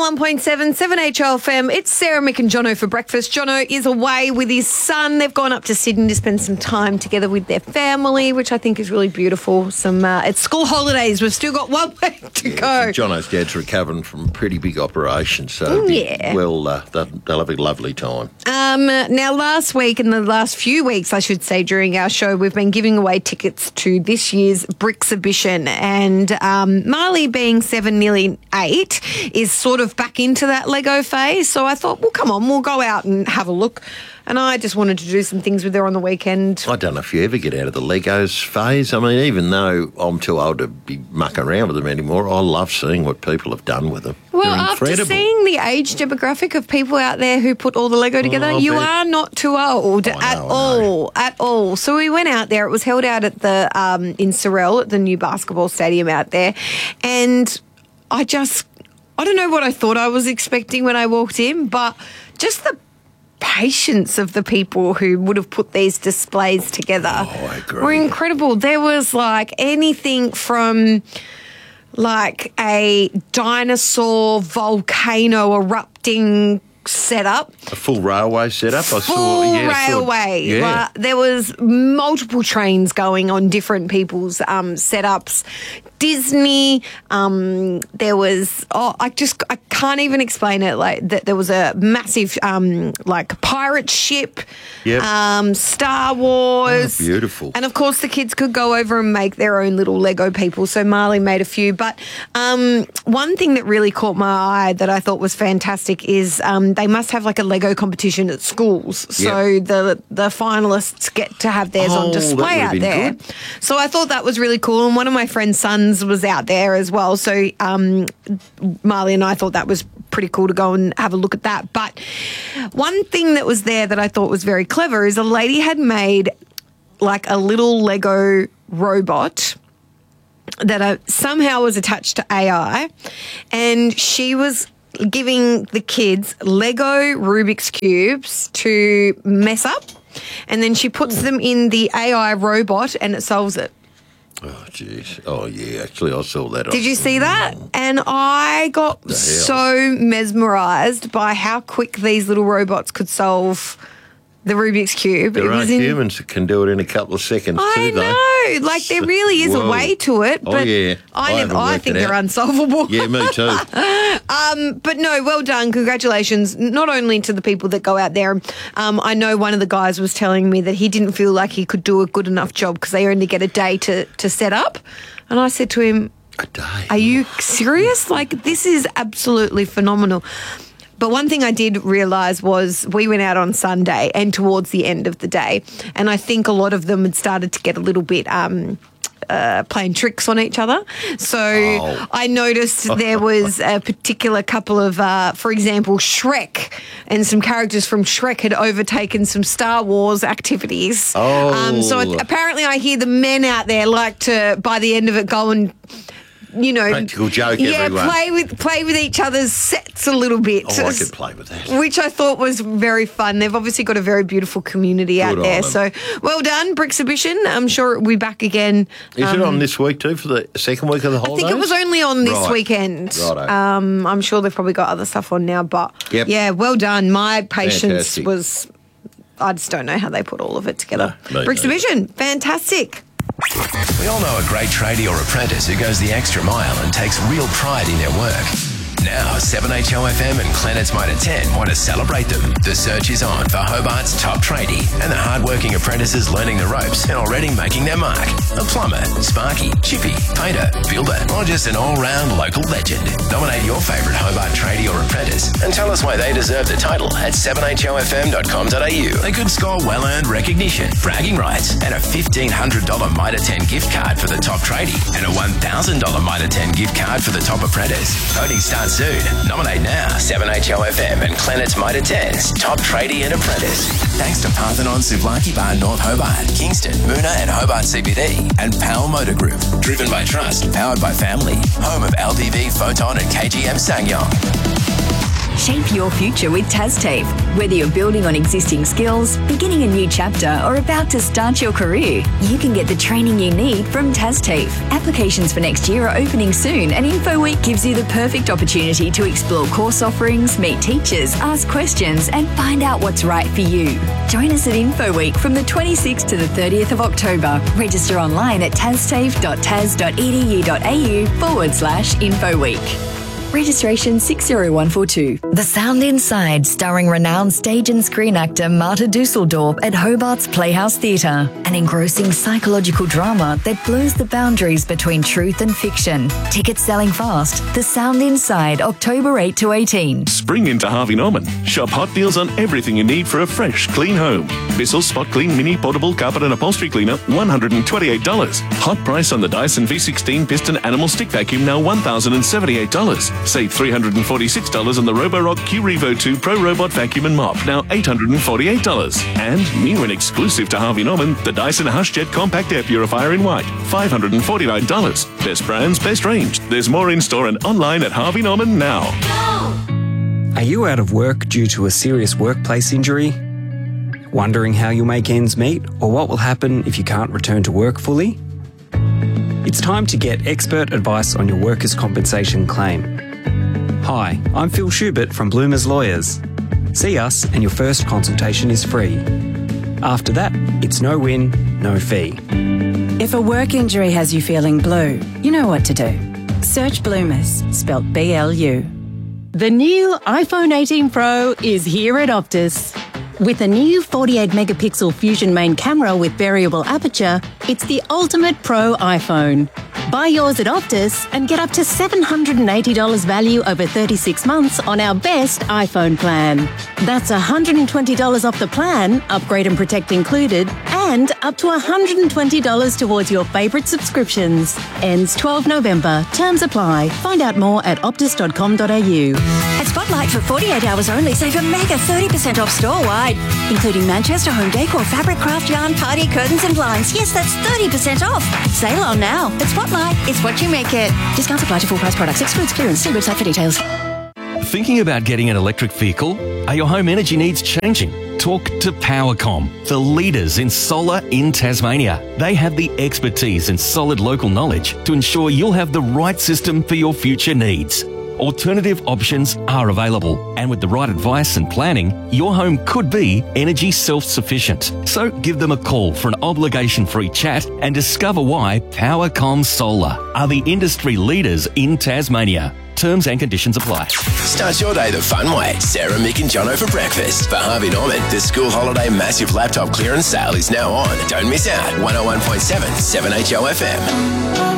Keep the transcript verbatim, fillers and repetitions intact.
one point seven, seven H O F M. It's Sarah, Mick and Jono for breakfast. Jono is away with his son. They've gone up to Sydney to spend some time together with their family, which I think is really beautiful. Some uh, It's school holidays. We've still got one way to yeah, go. Jono's dad's recovering from a pretty big operation, so yeah. well, uh, they'll, they'll have a lovely time. Um, now, last week, in the last few weeks, I should say, during our show, we've been giving away tickets to this year's Brixhibition, and um, Marley, being seven, nearly eight, is sort of back into that Lego phase. So I thought, well, come on, we'll go out and have a look. And I just wanted to do some things with her on the weekend. I don't know if you ever get out of the Legos phase. I mean, even though I'm too old to be mucking around with them anymore, I love seeing what people have done with them. Well, They're after incredible. seeing the age demographic of people out there who put all the Lego together, Oh, you bet. are not too old I know, at I know. all, at all. So we went out there. It was held out at the um, in Sorell at the new basketball stadium out there, and I just, I don't know what I thought I was expecting when I walked in, but just the patience of the people who would have put these displays together Oh, I agree. were incredible. There was like anything from like a dinosaur volcano erupting setup. A full railway setup. I Full saw, yeah, I saw- railway. yeah. Like, there was multiple trains going on different people's um, setups. Disney. Um, there was. Oh, I just I can't even explain it. Like that, there was a massive um, like pirate ship. Yep. Um, Star Wars. Oh, beautiful. And of course, the kids could go over and make their own little Lego people. So Marley made a few. But um, one thing that really caught my eye that I thought was fantastic is um, they must have like a Lego competition at schools. So Yep. the the finalists get to have theirs Oh, on that display would've out been there. good. So I thought that was really cool. And one of my friend's sons was out there as well. So um, Marley and I thought that was pretty cool to go and have a look at that. But one thing that was there that I thought was very clever is a lady had made like a little Lego robot that uh, somehow was attached to A I, and she was giving the kids Lego Rubik's Cubes to mess up, and then she puts them in the A I robot and it solves it. Oh, jeez. Oh, yeah. Actually, I saw that. Did you see that? And I got hell? so mesmerised by how quick these little robots could solve the Rubik's Cube. There It aren't was in- humans that can do it in a couple of seconds I too, though. know. Like, there really is Whoa. a way to it. Oh, But yeah. I, I never, haven't I worked think it they're out. unsolvable. Yeah, me too. Um, but no, well done. Congratulations, not only to the people that go out there. Um, I know one of the guys was telling me that he didn't feel like he could do a good enough job because they only get a day to, to set up. And I said to him, A day. are you serious? Like, this is absolutely phenomenal. But one thing I did realise was we went out on Sunday and towards the end of the day, and I think a lot of them had started to get a little bit um, uh, playing tricks on each other. So Oh. I noticed there was a particular couple of, uh, for example, Shrek and some characters from Shrek had overtaken some Star Wars activities. Oh. Um, so it, apparently I hear the men out there like to, by the end of it, go and... You know, Practical joke, yeah, everyone. play with play with each other's sets a little bit. Oh, I could play with that. Which I thought was very fun. They've obviously got a very beautiful community out Good on there. them. So well done, Brixhibition. I'm sure it'll be back again. Is it um, on this week too for the second week of the I holidays? think it was only on this Right. weekend. Righto. Um, I'm sure they've probably got other stuff on now, but Yep. yeah, well done. My patience Fantastic. was, I just don't know how they put all of it together. No, me Brixhibition, fantastic. We all know a great tradie or apprentice who goes the extra mile and takes real pride in their work. Now, seven H O F M and Planet's Mitre ten want to celebrate them. The search is on for Hobart's top tradie and the hardworking apprentices learning the ropes and already making their mark. A plumber, sparky, chippy, painter, builder, or just an all-round local legend. Nominate your favourite Hobart tradie or apprentice and tell us why they deserve the title at seven H O F M dot com dot a u. They could score well-earned recognition, bragging rights, and a fifteen hundred dollars Mitre ten gift card for the top tradie and a one thousand dollars Mitre ten gift card for the top apprentice. Voting starts soon. Nominate now. seven H O F M and Planet's Mitre ten's top tradie and apprentice. Thanks to Parthenon Souvlaki Bar North Hobart, Kingston, Moona and Hobart C B D, and Powell Motor Group. Driven by trust, powered by family. Home of L D V, Photon and K G M Sangyong. Shape your future with TasTAFE. Whether you're building on existing skills, beginning a new chapter, or about to start your career, you can get the training you need from TasTAFE. Applications for next year are opening soon, and InfoWeek gives you the perfect opportunity to explore course offerings, meet teachers, ask questions, and find out what's right for you. Join us at InfoWeek from the twenty-sixth to the thirtieth of October. Register online at tastafe.tas.edu.au forward slash InfoWeek. Registration six zero one four two. The Sound Inside, starring renowned stage and screen actor Marta Dusseldorp at Hobart's Playhouse Theatre. An engrossing psychological drama that blurs the boundaries between truth and fiction. Tickets selling fast. The Sound Inside, October eighth to eighteen. Spring into Harvey Norman. Shop hot deals on everything you need for a fresh, clean home. Bissell Spot Clean Mini Portable Carpet and Upholstery Cleaner, one hundred twenty-eight dollars. Hot price on the Dyson V sixteen Piston Animal Stick Vacuum, now one thousand seventy-eight dollars. Save three hundred forty-six dollars on the Roborock Q Revo two Pro Robot Vacuum and Mop, now eight hundred forty-eight dollars. And new and exclusive to Harvey Norman, the Dyson HushJet Compact Air Purifier in white, five hundred forty-nine dollars. Best brands, best range. There's more in store and online at Harvey Norman now. Are you out of work due to a serious workplace injury? Wondering how you'll make ends meet or what will happen if you can't return to work fully? It's time to get expert advice on your workers' compensation claim. Hi, I'm Phil Schubert from Bloomers Lawyers. See us and your first consultation is free. After that, it's no win, no fee. If a work injury has you feeling blue, you know what to do. Search Bloomers, spelt B L U. The new iPhone eighteen Pro is here at Optus. With a new forty-eight megapixel Fusion main camera with variable aperture, it's the ultimate pro iPhone. Buy yours at Optus and get up to seven hundred eighty dollars value over thirty-six months on our best iPhone plan. That's one hundred twenty dollars off the plan, upgrade and protect included, and up to one hundred twenty dollars towards your favourite subscriptions. Ends twelfth of November. Terms apply. Find out more at optus dot com dot a u. At Spotlight for forty-eight hours only, save a mega thirty percent off store-wide, including Manchester home decor, fabric, craft yarn, party curtains and blinds. Yes, that's thirty percent off. Sale on now. At Spotlight, it's what you make it. Discounts apply to full price products. Excludes clearance. See website for details. Thinking about getting an electric vehicle? Are your home energy needs changing? Talk to Powercom, the leaders in solar in Tasmania. They have the expertise and solid local knowledge to ensure you'll have the right system for your future needs. Alternative options are available, and with the right advice and planning, your home could be energy self-sufficient. So give them a call for an obligation-free chat and discover why Powercom Solar are the industry leaders in Tasmania. Terms and conditions apply. Start your day the fun way. Sarah, Mick and Jono for breakfast. For Harvey Norman, the school holiday massive laptop clearance sale is now on. Don't miss out. one oh one point seven, seven H O F M.